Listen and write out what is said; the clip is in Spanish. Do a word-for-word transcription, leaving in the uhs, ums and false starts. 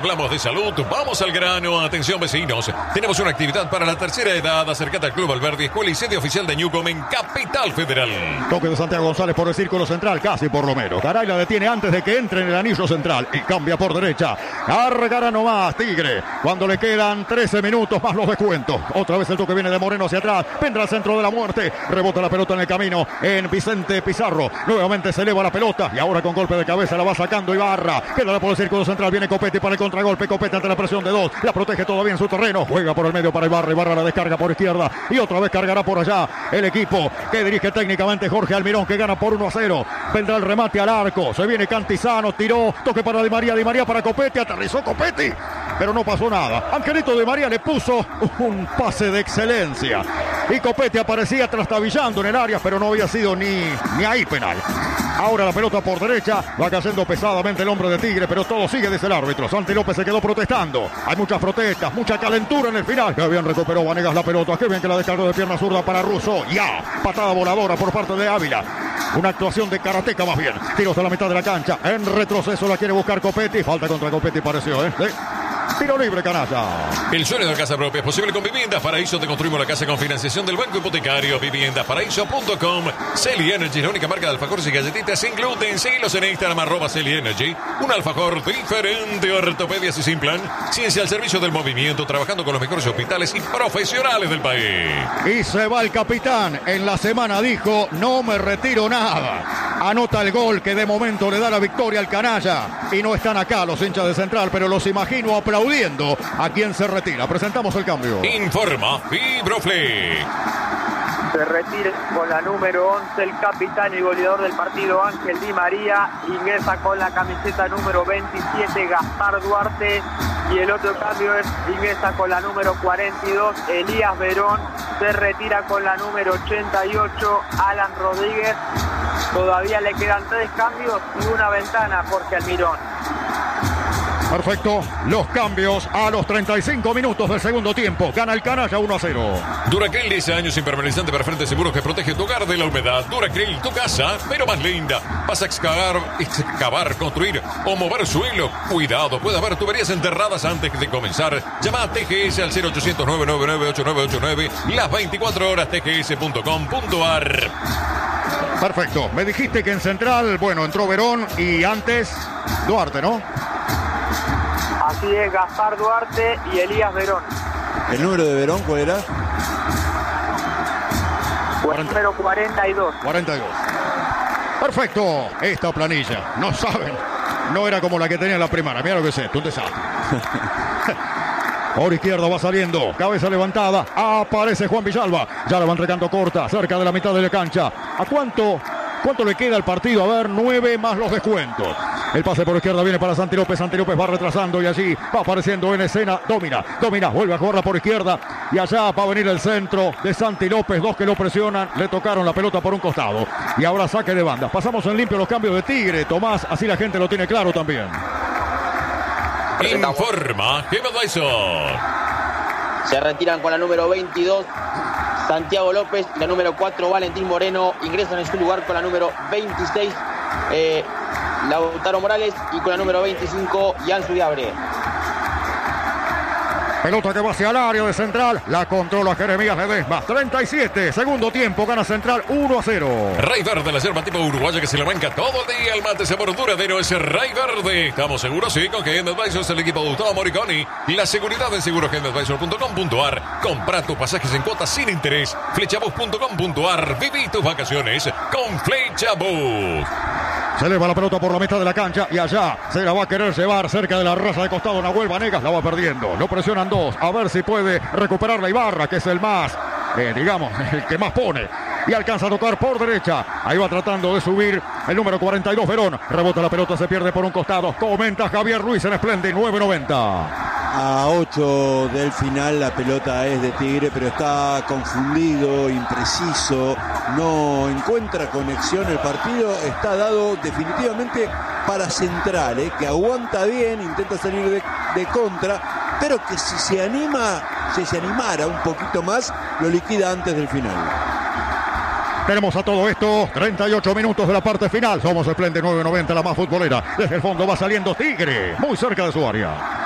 Hablamos de salud, vamos al grano. Atención vecinos, tenemos una actividad para la tercera edad. Acércate al Club Alberdi, escuela y sede oficial de Newcom en Capital Federal. Toque de Santiago González por el círculo central, casi por lo menos. Garay la detiene antes de que entre en el anillo central y cambia por derecha. Cargará nomás Tigre cuando le quedan trece minutos más los descuentos. Otra vez el toque viene de Moreno hacia atrás, vendrá al centro de la muerte, rebota la pelota en el camino en Vicente Pizarro. Nuevamente se eleva la pelota y ahora con golpe de cabeza la va sacando Ibarra. Quedará por el círculo central, viene Copetti para el contragolpe. Copetti ante la presión de dos, la protege todavía en su terreno, juega por el medio para Ibarra. Ibarra la descarga por izquierda y otra vez cargará por allá el equipo que dirige técnicamente Jorge Almirón, que gana por uno a cero. Vendrá el remate al arco, se viene Cantizano, tiró, toque para Di María, Di María para Copetti, aterrizó Copetti, pero no pasó nada. Angelito Di María le puso un pase de excelencia y Copetti aparecía trastabillando en el área, pero no había sido ni, ni ahí penal. Ahora la pelota por derecha, va cayendo pesadamente el hombre de Tigre, pero todo sigue desde el árbitro. Santi López se quedó protestando. Hay muchas protestas, mucha calentura en el final. Qué bien recuperó Vanegas la pelota, qué bien que la descargó de pierna zurda para Russo. Ya, patada voladora por parte de Ávila. Una actuación de karateca más bien. Tiros a la mitad de la cancha. En retroceso la quiere buscar Copetti. Falta contra Copetti pareció, ¿eh? ¿Sí? Tiro libre, canalla. El sueño de la casa propia es posible con Viviendas Paraíso. Te construimos la casa con financiación del Banco Hipotecario. Viviendas Paraíso punto com. Celi Energy, la única marca de alfajores y galletitas sin gluten. Síguelos en Instagram, arroba Celi Energy. Un alfajor diferente, ortopedias y sin plan. Ciencia al servicio del movimiento, trabajando con los mejores hospitales y profesionales del país. Y se va el capitán. En la semana dijo, no me retiro nada. Anota el gol que de momento le da la victoria al canalla. Y no están acá los hinchas de Central, pero los imagino aplaudiendo a quien se retira. Presentamos el cambio. Informa Fibroflex. Se retira con la número once el capitán y goleador del partido Ángel Di María. Ingresa con la camiseta número veintisiete Gaspar Duarte. Y el otro cambio es, ingresa con la número cuarenta y dos Elías Verón. Se retira con la número ochenta y ocho Alan Rodríguez. Todavía le quedan tres cambios y una ventana a Jorge Almirón. Perfecto, los cambios a los treinta y cinco minutos del segundo tiempo. Gana el canalla uno a cero. Duracril, diez años impermeabilizante para frente seguro que protege tu hogar de la humedad. Duracril, tu casa, pero más linda. Vas a excavar, excavar, construir o mover suelo. Cuidado, puede haber tuberías enterradas antes de comenzar. Llama a T G S al cero ochocientos, nueve nueve nueve, ocho nueve ocho nueve. Las veinticuatro horas T G S punto com punto a r. Perfecto, me dijiste que en Central, bueno, entró Verón y antes Duarte, ¿no? Así es, Gaspar Duarte y Elías Verón. ¿El número de Verón cuál era? El número cuarenta y dos. cuarenta y dos. Perfecto, esta planilla, no saben, no era como la que tenía en la primaria, mira lo que sé, un desastre. Por izquierda va saliendo, cabeza levantada, aparece Juan Villalba, ya la van entregando corta, cerca de la mitad de la cancha. ¿A cuánto, cuánto le queda al partido? A ver, nueve más los descuentos. El pase por izquierda viene para Santi López, Santi López va retrasando y allí va apareciendo en escena, domina, domina, vuelve a jugarla por izquierda y allá va a venir el centro de Santi López, dos que lo presionan, le tocaron la pelota por un costado y ahora saque de banda. Pasamos en limpio los cambios de Tigre, Tomás, así la gente lo tiene claro también. Informa Gemadison. Se retiran con la número veintidós Santiago López, la número cuatro Valentín Moreno, ingresan en su lugar con la número veintiséis eh, Lautaro Morales y con la número veinticinco Yansu Diabre. Pelota que va hacia el área de Central, la controla Jeremías Ledesma. treinta y siete, segundo tiempo, gana Central uno a cero. Ray Verde, la yerba tipo uruguaya que se le banca todo el día. El mate sabor duradero es Ray Verde. Estamos seguros, sí, con que Hand Advisors, el equipo de Gustavo Moriconi. La seguridad en seguros hand advisor punto com punto a r. Compra tus pasajes en cuotas sin interés. Flechabus punto com punto a r. Viví tus vacaciones con Flechabus. Se eleva la pelota por la mitad de la cancha y allá se la va a querer llevar cerca de la raza de costado Nahuel Vanegas, la va perdiendo. Lo presionan dos, a ver si puede recuperar la Ibarra, que es el más, eh, digamos, el que más pone. Y alcanza a tocar por derecha. Ahí va tratando de subir el número cuarenta y dos, Verón. Rebota la pelota, se pierde por un costado. Comenta Javier Ruiz en Splendid, nueve noventa. A ocho del final la pelota es de Tigre, pero está confundido, impreciso, no encuentra conexión el partido, está dado definitivamente para Central, ¿eh? Que aguanta bien, intenta salir de, de contra, pero que si se anima, si se animara un poquito más, lo liquida antes del final. Tenemos a todo esto treinta y ocho minutos de la parte final. Somos Splendid nueve noventa, la más futbolera. Desde el fondo va saliendo Tigre, muy cerca de su área.